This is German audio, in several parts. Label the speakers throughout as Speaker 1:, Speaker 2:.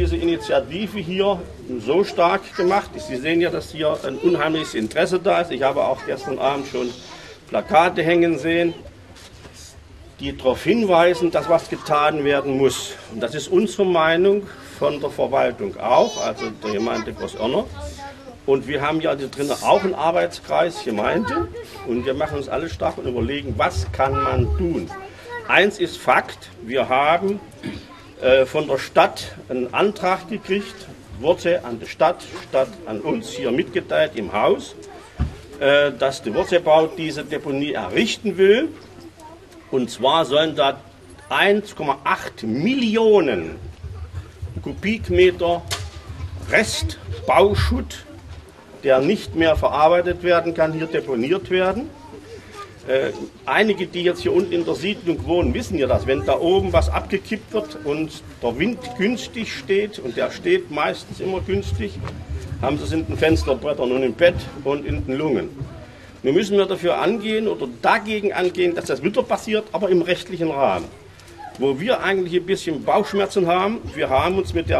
Speaker 1: diese Initiative hier so stark gemacht. Sie sehen ja, dass hier ein unheimliches Interesse da ist. Ich habe auch gestern Abend schon Plakate hängen sehen, die darauf hinweisen, dass was getan werden muss. Und das ist unsere Meinung von der Verwaltung auch, also der Gemeinde Großoerner. Und wir haben ja hier drinnen auch einen Arbeitskreis Gemeinde und wir machen uns alle stark und überlegen, was kann man tun. Eins ist Fakt, wir haben von der Stadt einen Antrag gekriegt, Wurze an die Stadt, Stadt an uns hier mitgeteilt im Haus, dass die Wurzebau diese Deponie errichten will. Und zwar sollen da 1,8 Millionen Kubikmeter Restbauschutt, der nicht mehr verarbeitet werden kann, hier deponiert werden. Einige, die jetzt hier unten in der Siedlung wohnen, wissen ja das. Wenn da oben was abgekippt wird und der Wind günstig steht, und der steht meistens immer günstig, haben sie es in den Fensterbrettern und im Bett und in den Lungen. Nun müssen wir dafür angehen oder dagegen angehen, dass das wieder passiert, aber im rechtlichen Rahmen. Wo wir eigentlich ein bisschen Bauchschmerzen haben, wir haben uns mit der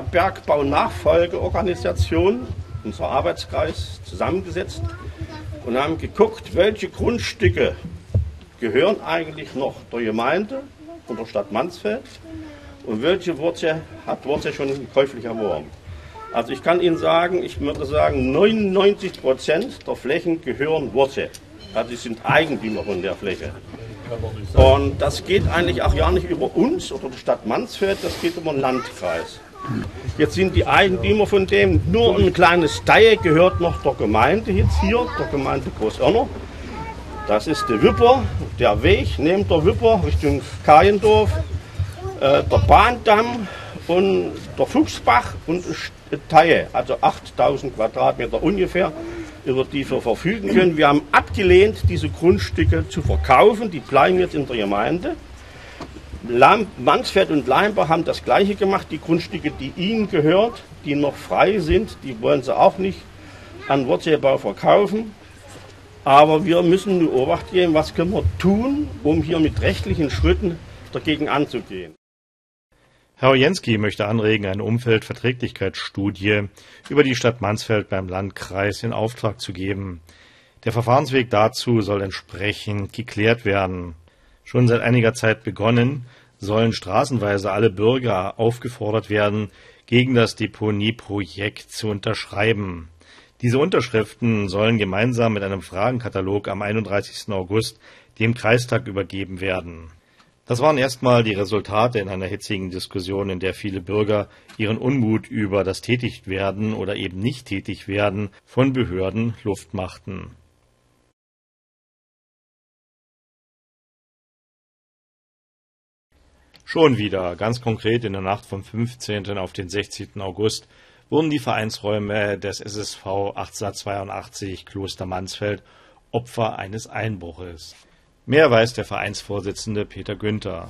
Speaker 1: Bergbau-Nachfolgeorganisation, unser Arbeitskreis, zusammengesetzt und haben geguckt, welche Grundstücke gehören eigentlich noch der Gemeinde und der Stadt Mansfeld und welche Wurze hat Wurze schon käuflich erworben. Also ich kann Ihnen sagen, ich würde sagen, 99% der Flächen gehören Wurze. Also sie sind Eigentümer von der Fläche. Und das geht eigentlich auch ja nicht über uns oder die Stadt Mansfeld, das geht über den Landkreis. Jetzt sind die Eigentümer von dem, nur ein kleines Teil gehört noch der Gemeinde jetzt hier, der Gemeinde Großoerner. Das ist die Wipper, der Weg neben der Wipper Richtung Kajendorf, der Bahndamm und der Fuchsbach und ein Teil, also 8000 Quadratmeter ungefähr, über die wir verfügen können. Wir haben abgelehnt, diese Grundstücke zu verkaufen, die bleiben jetzt in der Gemeinde. Mansfeld und Leimbach haben das Gleiche gemacht. Die Grundstücke, die ihnen gehört, die noch frei sind, die wollen sie auch nicht an Wurzebau verkaufen. Aber wir müssen nur Obacht geben, was können wir tun, um hier mit rechtlichen Schritten dagegen anzugehen.
Speaker 2: Herr Ojenski möchte anregen, eine Umweltverträglichkeitsstudie über die Stadt Mansfeld beim Landkreis in Auftrag zu geben. Der Verfahrensweg dazu soll entsprechend geklärt werden. Schon seit einiger Zeit begonnen, sollen straßenweise alle Bürger aufgefordert werden, gegen das Deponieprojekt zu unterschreiben. Diese Unterschriften sollen gemeinsam mit einem Fragenkatalog am 31. August dem Kreistag übergeben werden. Das waren erstmal die Resultate in einer hitzigen Diskussion, in der viele Bürger ihren Unmut über das Tätigwerden oder eben nicht Tätigwerden von Behörden Luft machten. Schon wieder, ganz konkret in der Nacht vom 15. auf den 16. August, wurden die Vereinsräume des SSV 1882 Kloster Mansfeld Opfer eines Einbruches. Mehr weiß der Vereinsvorsitzende Peter Günther.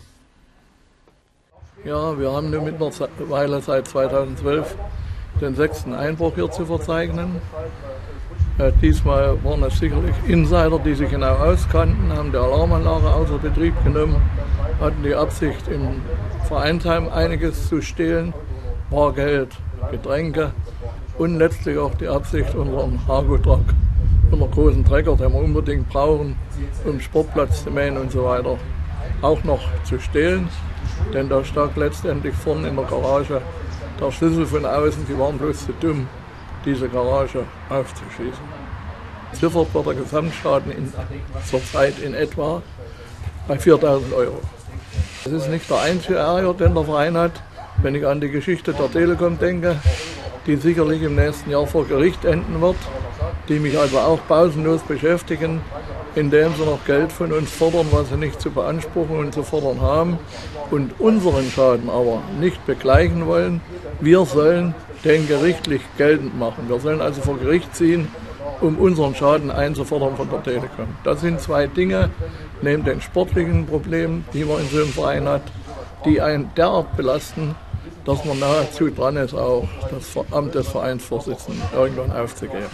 Speaker 3: Ja, wir haben nun mittlerweile seit 2012 den 6. Einbruch hier zu verzeichnen. Diesmal waren es sicherlich Insider, die sich genau auskannten, haben die Alarmanlage außer Betrieb genommen, hatten die Absicht, im Vereinsheim einiges zu stehlen, Bargeld, Getränke und letztlich auch die Absicht, unseren Hago-Truck, unseren großen Trecker, den wir unbedingt brauchen, um Sportplatz zu mähen und so weiter, auch noch zu stehlen. Denn da stak letztendlich vorne in der Garage der Schlüssel von außen, die waren bloß zu dumm, diese Garage aufzuschließen. Ziffert wird der Gesamtschaden zurzeit in etwa bei 4.000 €. Das ist nicht der einzige Ärger, den der Verein hat. Wenn ich an die Geschichte der Telekom denke, die sicherlich im nächsten Jahr vor Gericht enden wird, die mich also auch pausenlos beschäftigen, indem sie noch Geld von uns fordern, was sie nicht zu beanspruchen und zu fordern haben und unseren Schaden aber nicht begleichen wollen. Wir sollen den gerichtlich geltend machen. Wir sollen also vor Gericht ziehen, um unseren Schaden einzufordern von der Telekom. Das sind zwei Dinge, neben den sportlichen Problemen, die man in so einem Verein hat, die einen derart belasten, dass man nahezu dran ist, auch das Amt des Vereinsvorsitzenden irgendwann aufzugeben.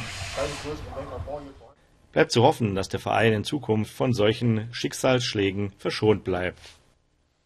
Speaker 2: Bleibt zu hoffen, dass der Verein in Zukunft von solchen Schicksalsschlägen verschont bleibt.